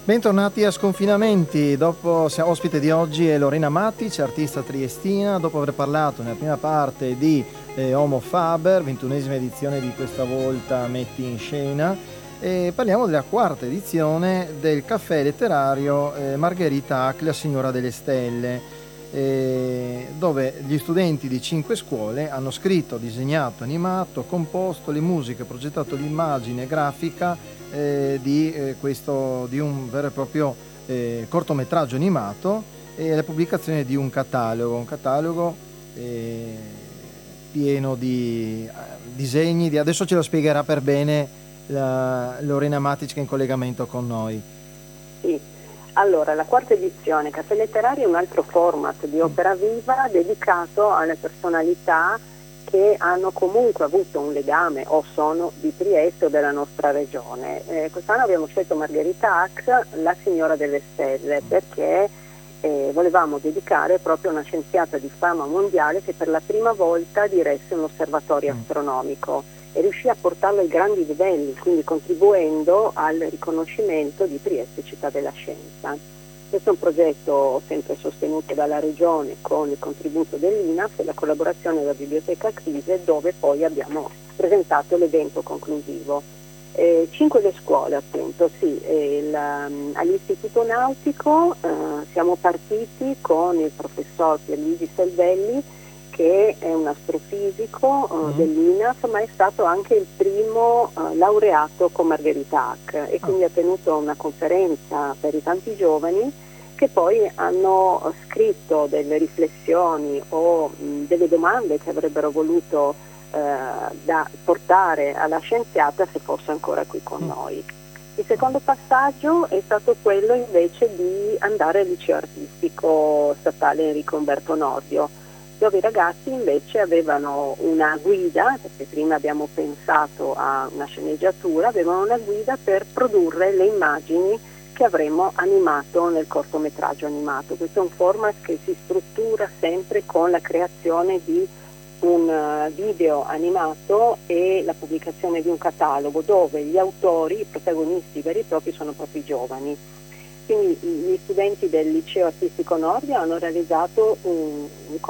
Bentornati a Sconfinamenti. Ospite di oggi è Lorena Matic, artista triestina. Dopo aver parlato nella prima parte di Homo Faber, 21esima edizione di questa volta Metti in Scena, parliamo della quarta edizione del caffè letterario Margherita Hack, la signora delle stelle, dove gli studenti di 5 scuole hanno scritto, disegnato, animato, composto le musiche, progettato l'immagine grafica di un vero e proprio cortometraggio animato e la pubblicazione di un catalogo pieno di disegni. Adesso ce lo spiegherà per bene Lorena Matic, che è in collegamento con noi. Sì, allora la quarta edizione Caffè Letterario è un altro format di opera viva dedicato alle personalità che hanno comunque avuto un legame o sono di Trieste o della nostra regione. Quest'anno abbiamo scelto Margherita Hack, la signora delle stelle, perché volevamo dedicare proprio a una scienziata di fama mondiale che per la prima volta diresse un osservatorio astronomico e riuscì a portarlo ai grandi livelli, quindi contribuendo al riconoscimento di Trieste città della scienza. Questo è un progetto sempre sostenuto dalla Regione con il contributo dell'INAF e la collaborazione della Biblioteca Crise, dove poi abbiamo presentato l'evento conclusivo. 5 le scuole appunto, sì, all'Istituto Nautico siamo partiti con il professor Pierluigi Selvelli, che è un astrofisico dell'INAF, ma è stato anche il primo laureato con Margherita Hack e quindi ha tenuto una conferenza per i tanti giovani che poi hanno scritto delle riflessioni o delle domande che avrebbero voluto da portare alla scienziata se fosse ancora qui con noi. Il secondo passaggio è stato quello invece di andare al liceo artistico statale Enrico Umberto Nordio, dove i ragazzi invece avevano una guida, perché prima abbiamo pensato a una sceneggiatura, avevano una guida per produrre le immagini che avremmo animato nel cortometraggio animato. Questo è un format che si struttura sempre con la creazione di un video animato e la pubblicazione di un catalogo dove gli autori, i protagonisti veri e propri sono proprio i giovani. Quindi gli studenti del liceo artistico Nordio hanno realizzato un